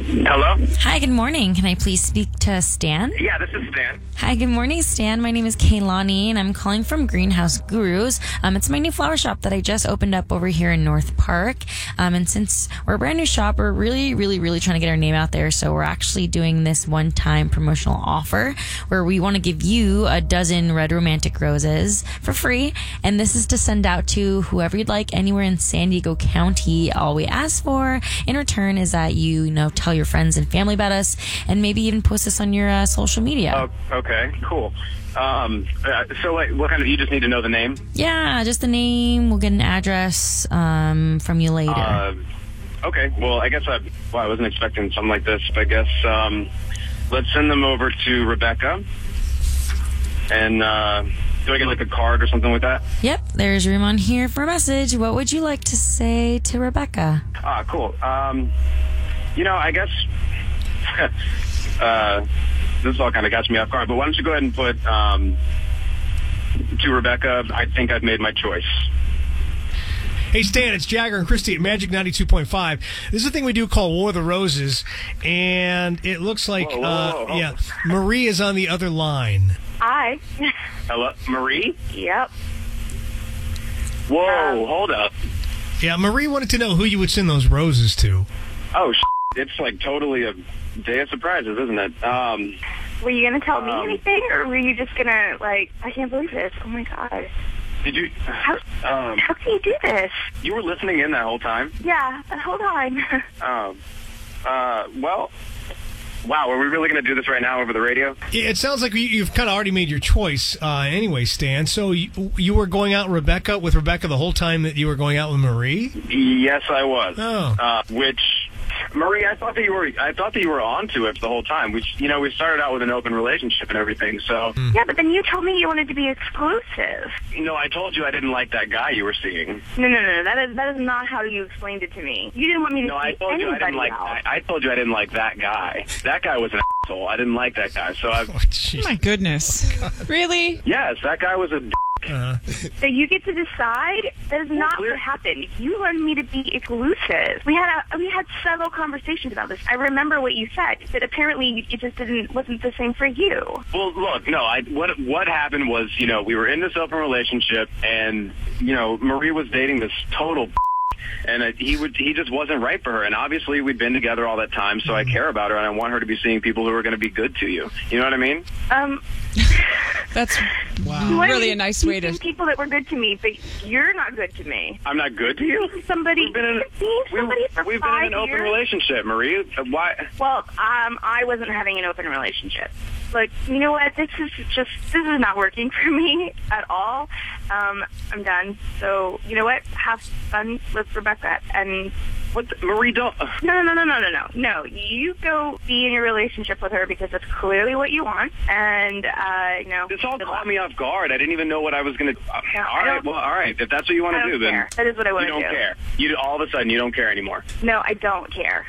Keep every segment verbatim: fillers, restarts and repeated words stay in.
Hello? Hi, good morning. Can I please speak to Stan? Yeah, this is Stan. Hi, good morning, Stan. My name is Kaylani, and I'm calling from Greenhouse Gurus. Um, it's my new flower shop that I just opened up over here in North Park. Um, and since we're a brand new shop, we're really, really, really trying to get our name out there. So we're actually doing this one-time promotional offer where we want to give you a dozen red romantic roses for free. And this is to send out to whoever you'd like anywhere in San Diego County. All we ask for in return is that you, you know, tell your friends and family about us and maybe even post this on your uh, social media. Oh, okay, cool. Um, uh, so, like, what kind of, you just need to know the name? Yeah, just the name. We'll get an address um, from you later. Uh, okay, well, I guess I, well, I wasn't expecting something like this, but I guess um, let's send them over to Rebecca. And uh, do I get, like, a card or something like that? Yep, there's room on here for a message. What would you like to say to Rebecca? Ah, cool. Um, you know, I guess uh, this all kind of catch me off guard, but why don't you go ahead and put um, to Rebecca, I think I've made my choice. Hey, Stan, it's Jagger and Christy at Magic ninety-two point five. This is a thing we do called War of the Roses, and it looks like, Whoa, whoa, whoa, whoa. Uh, yeah, Marie is on the other line. Hi. Hello? Marie? Yep. Whoa, Um, hold up. Yeah, Marie wanted to know who you would send those roses to. Oh, sh- it's like totally a day of surprises, isn't it? Um, Were you going to tell me Um, anything, or were you just going to, like, I can't believe this. Oh, my God. did you? How, Um, how can you do this? you were listening in that whole time? Yeah, but hold on. Um, uh, well, wow, are we really going to do this right now over the radio? Yeah, it sounds like you, you've kind of already made your choice uh, anyway, Stan. So you, you were going out with Rebecca, with Rebecca the whole time that you were going out with Marie? Yes, I was. Oh. Uh, which, Marie, I thought that you were. I thought that you were onto it the whole time. We, you know, we started out with an open relationship and everything. So, Yeah, but then you told me you wanted to be exclusive. you know, I told you I didn't like that guy you were seeing. No, no, no, no. That is, that is not how you explained it to me. You didn't want me to No, see I told you I anybody didn't like. else. I, I told you I didn't like that guy. That guy was an asshole. I didn't like that guy. So, I, Oh, jeez. My goodness. Really? yes, that guy was a. D- Uh, So you get to decide. That is not clear- what happened. You wanted me to be exclusive. We had a, we had several conversations about this. I remember what you said, that apparently it just didn't wasn't the same for you. Well, look, no. I what what happened was, you know, we were in this open relationship, and you know, Marie was dating this total, and uh, he would he just wasn't right for her. And obviously, we'd been together all that time, so I care about her, and I want her to be seeing people who are going to be good to you. You know what I mean? Um, That's wow. what really do a nice you way to... think people that were good to me, but you're not good to me. I'm not good to you. Somebody, We've been in, seeing somebody we, for we've been five in an open years? relationship, Marie. Uh, Why? Well, um, I wasn't having an open relationship. Like, you know what? This is just this is not working for me at all. Um, I'm done. So, you know what? Have fun with Rebecca. And What, the, Marie? Don't. no, no, no, no, no, no, no. You go be in a relationship with her because that's clearly what you want. And uh, you know, This all good caught luck. me off guard. I didn't even know what I was going to. Uh, No, all I right, don't- well, all right. If that's what you want I to don't do, then care. That is what I want you to don't do. care. You all of a sudden you don't care anymore. No, I don't care.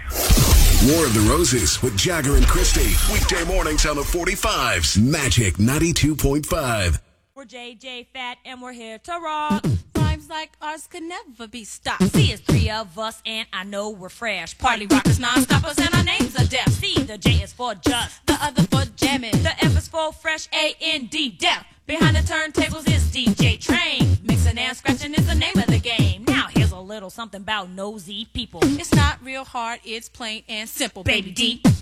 War of the Roses with Jagger and Christy. Weekday mornings on the forty-fives. Magic ninety-two point five. We're J J Fat and we're here to rock. Rhymes like ours could never be stopped. See, it's three of us and I know we're fresh. Party rockers, non-stoppers, and our names are deaf. C, the J is for just, the other for jamming. The F is for fresh, A N D, deaf. Behind the turntables is D J Train. Mixing and scratching is the name of the game. Now here's a little something about nosy people. It's not real hard, it's plain and simple, baby D.